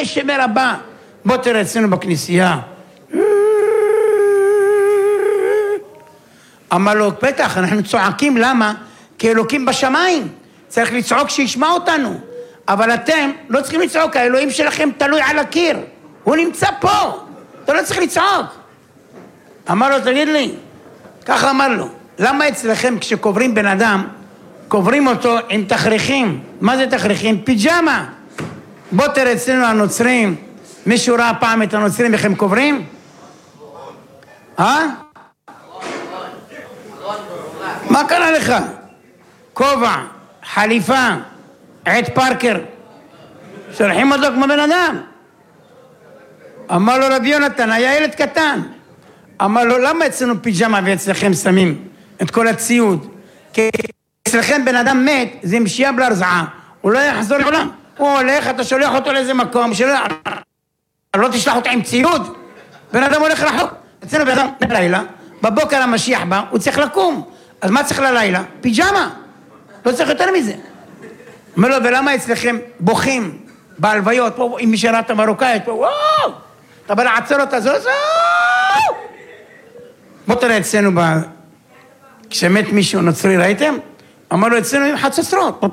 שבר הבא. בוא תראה אצלנו בכנסייה. אמר לו, בטח, אנחנו צועקים, למה? כי אלוקים בשמיים. צריך לצעוק שישמע אותנו. אבל אתם לא צריכים לצעוק, האלוהים שלכם תלוי על הקיר. הוא נמצא פה. אתה לא צריך לצעוק. אמר לו, תגיד לי, ככה אמר לו, למה אצלכם כשקוברים בן אדם, קוברים אותו עם תכריכים? מה זה תכריכים? פיג'מה. בוא תראה אצלנו הנוצרים, מישהו ראה פעם את הנוצרים איך הם קוברים? מה קרה לך? כובע, חליפה, עד פארקר, שולחים אותו כמו בן אדם. אמר לו רבי יונתן, היה ילד קטן. אמר לו, למה אצלנו פיג'מה ואצלכם שמים את כל הציוד? כי אצלכם בן אדם מת, זה משיעה בלרזעה, הוא לא יחזור לעולם. הוא הולך, אתה שולח אותו לאיזה מקום, לא תשלח אותו עם ציוד. בן אדם הולך רחוק. אצלנו בן אדם בלילה, בבוקר המשיח בא, הוא צריך לקום. אז מה צריך ללילה? פיג'מה. לא צריך יותר מזה. אומר לו, ולמה אצלכם בוכים בהלוויות, פה עם משארת המרוקאית, פה, וואו! אתה בא לעצור אותה, זו. בוא תראה אצלנו, כשמת מישהו נוצרי, ראיתם? אמר לו, אצלנו עם חצוצרות.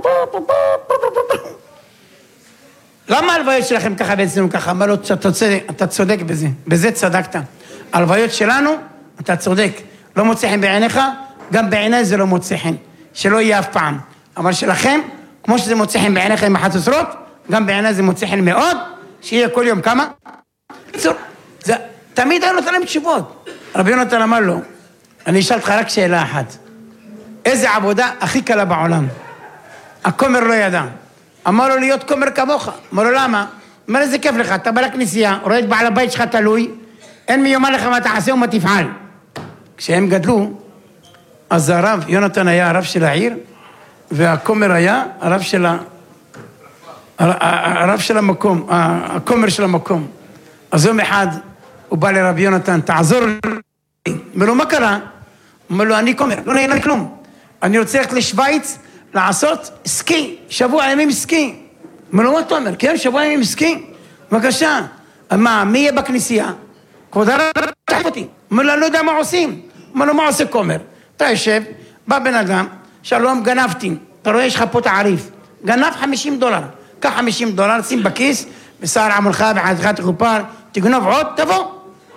למה ההלוויות שלכם ככה ואצלנו ככה? אמר לו, אתה צודק בזה, בזה צדקת. ההלוויות שלנו, אתה צודק. לא מוצא חן בעיניך, גם בעיני זה לא מוצא חן. שלא יהיה אף פעם. אבל שלכם, כמו שזה מוצא חן בעיניך עם החצוצרות, גם בעיני זה מוצא חן מאוד, שיהיה כל יום כמה? תמיד היה נותן להם תשובות. רבי יונתן אמר לו, אני אשאל אותך רק שאלה אחת. איזה עבודה הכי קלה בעולם? הכומר לא ידע. אמר לו להיות כומר כמוך. אמר לו למה? אמר איזה כיף לך, אתה בא לכנסייה, רואה את בעל הבית שלך תלוי, אין מי יאמר לך מה תעשה ומה תפעל. כשהם גדלו, אז הרב, יונתן היה הרב של העיר, והכומר היה הרב של המקום, הכומר של המקום. אז יום אחד הוא בא לרבי יונתן, תעזור לי. אומר לו, מה קרה? אומר לו, אני כומר, לא נהנה לי כלום. אני רוצה ללכת לשוויץ לעשות סקי, שבוע ימים סקי. אומר לו, מה אתה אומר? כן, שבוע ימים סקי? בבקשה. מה, מי יהיה בכנסייה? כבוד הרב, תחב אותי. אומר לו, אני לא יודע מה עושים. אומר לו, מה עושה כומר? אתה יושב, בא בן אדם, שלום, גנבתי. אתה רואה, יש לך פה תעריף. גנב $50. קח $50, שים בכיס, בשר עמולך, בחתיכת חופר, תגנוב עוד, תבוא.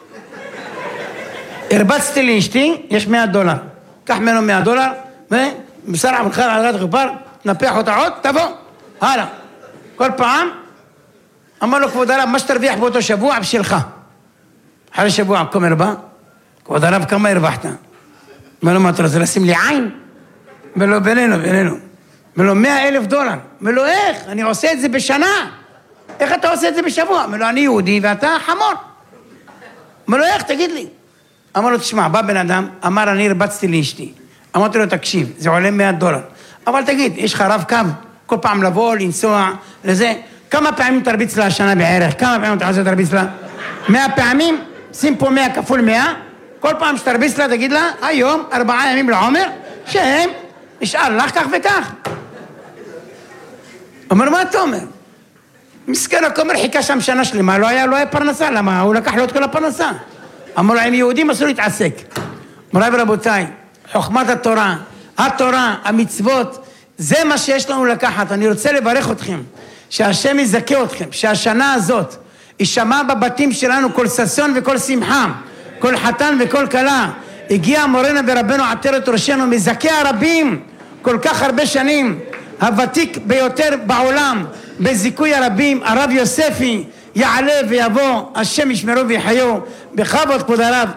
הרבצתי לאשתי, יש $100. קח ממנו $100, ובשר עמולך, בחתיכת חופר, תנפח אותה עוד, תבוא. הלאה. כל פעם, אמר לו, כבוד הרב, מה שתרוויח באותו שבוע, בשבילך. אחרי שבוע, כומר בא, כבוד הרב, כמה הרווחת? אומר לו, מה אתה רוצה לשים לי עין? אומר לו, בינינו. אומר לו, $100,000. אומר לו, איך? אני עושה את זה בשנה. איך אתה עושה את זה בשבוע? אומר לו, אני יהודי ואתה חמור. אומר לו, איך? תגיד לי. אמר לו, תשמע, בא בן אדם, אמר, אני הרבצתי לאשתי. אמרתי לו, תקשיב, זה עולה $100. אבל תגיד, יש לך רב קו, כל פעם לבוא, לנסוע, לזה. כמה פעמים תרביץ לה השנה בערך? כמה פעמים אתה רוצה תרביץ לה? 100 פעמים? שים פה 100 כפול 100. כל פעם שתרביץ לה, תגיד לה, היום 4 ימים לעומר, שהם נשאר לך כך וכך. אומר, מה אתה אומר? מסכן הכומר חיכה שם שנה שלמה, לא היה פרנסה, למה? הוא לקח לו את כל הפרנסה. אמר לו, עם יהודים אסור להתעסק. מוריי ורבותיי, חוכמת התורה, המצוות, זה מה שיש לנו לקחת. אני רוצה לברך אתכם, שהשם יזכה אתכם, שהשנה הזאת יישמע בבתים שלנו כל ששון וכל שמחה, כל חתן וכל כלה. הגיע מורנו ורבנו עטרת ראשנו, מזכה הרבים, כל כך הרבה שנים, הוותיק ביותר בעולם, בזיכוי הרבים, הרב יוספי, יעלה ויבוא, השם ישמרו ויחיו, בכבוד כבוד הרב.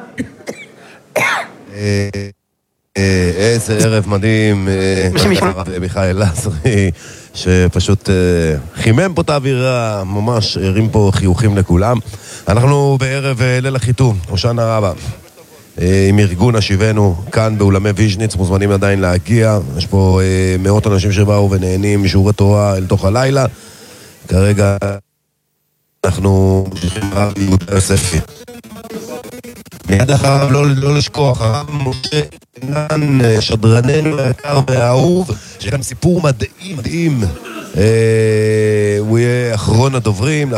איזה ערב מדהים, הרב מיכאל לזרי, שפשוט חימם פה את האווירה, ממש הרים פה חיוכים לכולם. אנחנו בערב ליל החיתום, הושענא רבה, עם ארגון השיבנו, כאן באולמי ויז'ניץ, מוזמנים עדיין להגיע. יש פה מאות אנשים שבאו ונהנים משיעורי תורה אל תוך הלילה. כרגע אנחנו הרב יהודה יוספי. מיד אחריו, לא לשכוח, הרב משה עינן, שדרננו היקר והאהוב, שיש גם סיפור מדהים. הוא יהיה אחרון הדוברים.